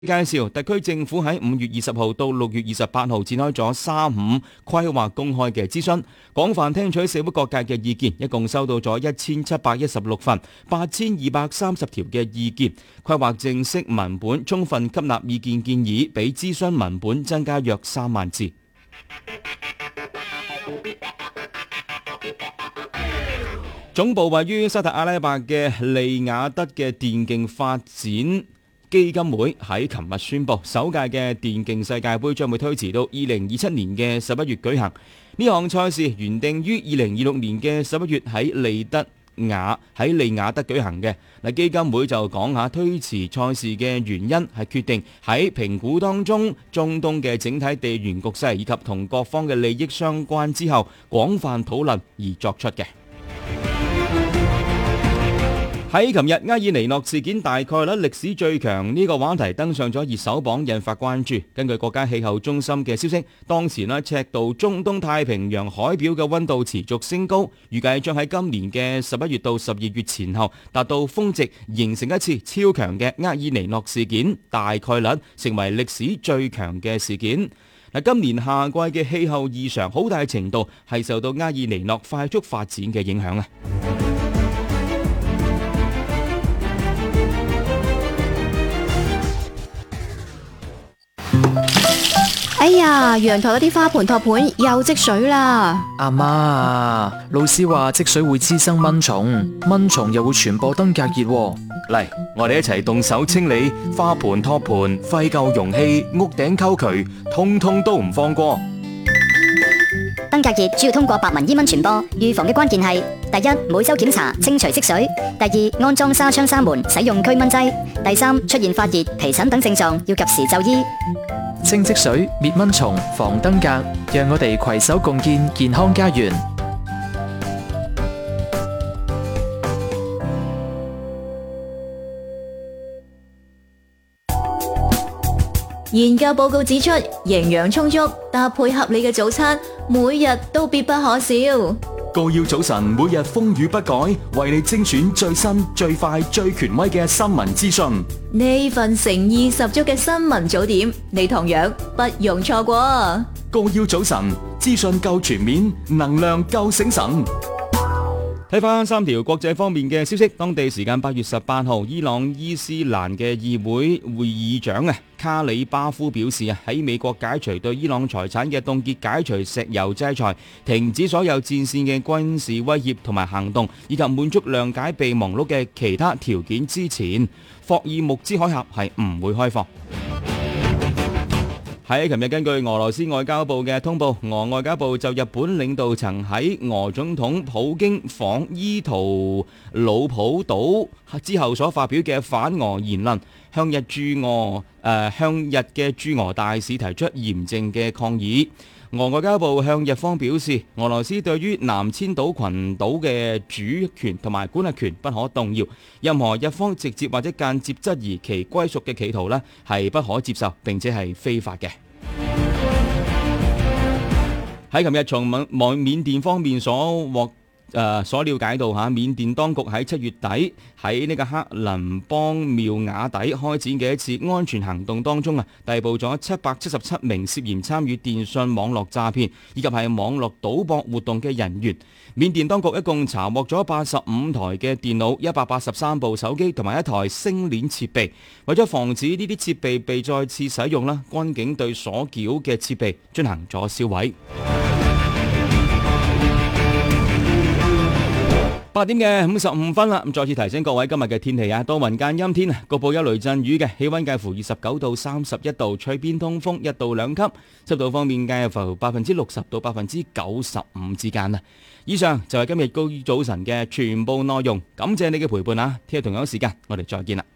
介紹特區政府喺5月20號到6月28號展開咗3.5規劃公開嘅諮詢，廣泛聽取社會各界嘅意見，一共收到咗1716份8230條嘅意見。規劃正式文本充分吸納意見建議，比諮詢文本增加約3萬字。總部位於沙特阿拉伯嘅利雅得嘅電競發展基金會喺琴日宣布，首屆嘅電競世界盃將會推遲到2027年嘅11月舉行。呢項賽事原定於2026年嘅11月喺利雅得舉行嘅。基金會就講下推遲賽事嘅原因係決定喺評估當中中東嘅整體地緣局勢以及同各方嘅利益相關之後，廣泛討論而作出嘅。喺琴日，厄爾尼諾事件大概率歷史最強呢個話題登上咗熱搜榜，引發關注。根據國家氣候中心嘅消息，當前赤道中東太平洋海表嘅溫度持續升高，預計將喺今年嘅11月到12月前後達到峰值，形成一次超強嘅厄爾尼諾事件，大概率成為歷史最強嘅事件。今年夏季嘅氣候異常好大程度係受到厄爾尼諾快速發展嘅影響啊！ 哎呀，陽台嗰啲花盆托盤又積水啦！ 阿媽，老師話積水會滋生蚊蟲，蚊蟲又會傳播登革熱。 嚟，我哋一齊動手清理花盆托盤、廢舊容器、屋頂溝渠，通通都唔放過。 登革熱主要通過白紋伊蚊傳播，預防嘅關鍵係：第一，每周檢查清除積水；第二，安裝紗窗紗門，使用驅蚊劑；第三，出現發熱、皮疹等症狀，要及時就醫。 清積水、滅蚊蟲、防登革，讓我哋攜手共建健康家園。 研究報告指出，營養充足、搭配合理嘅早餐，每日都必不可少。 高要早晨，每日風雨不改，為你精選最新、最快、最權威嘅新聞資訊。 呢份誠意十足嘅新聞早點，你同樣不容錯過。 高要早晨，資訊夠全面，能量夠醒神。睇翻3條國際方面嘅消息，當地時間8月18號，伊朗伊斯蘭嘅議會會議長卡里巴夫表示喺美國解除對伊朗財產嘅凍結、解除石油制裁、停止所有戰線嘅軍事威脅同埋行動，以及滿足諒解備忘錄嘅其他條件之前，霍爾木茲海峽係唔會開放。喺琴日，根據俄羅斯外交部嘅通報，俄外交部就日本領導層喺俄總統普京訪伊圖魯普島之後所發表嘅反俄言論，向日嘅駐俄大使提出嚴正嘅抗議。俄外交部向日方表示，俄羅斯對於南千島群島嘅主權同埋管轄權不可動搖，任何日方直接或者間接質疑其歸屬嘅企圖呢係不可接受，並且係非法嘅。喺琴日從緬甸方面所了解到緬甸當局喺7月底喺呢個克倫邦妙瓦底開展嘅一次安全行動當中逮捕咗777名涉嫌參與電信網絡詐騙以及係網絡賭博活動嘅人員。緬甸當局一共查獲咗85台嘅電腦、183部手機同埋一台星鏈設備。為咗防止呢啲設備被再次使用啦，軍警對所繳嘅設備進行咗銷毀。8點嘅55分啦，咁再次提醒各位今日嘅天氣多雲間陰天，局部有雷陣雨嘅，氣溫介乎29到31度，吹偏東風1到2級，濕度方面介乎60%到95%之間。以上就係今日高早晨嘅全部內容，感謝你嘅陪伴，聽日同樣時間我哋再見啦。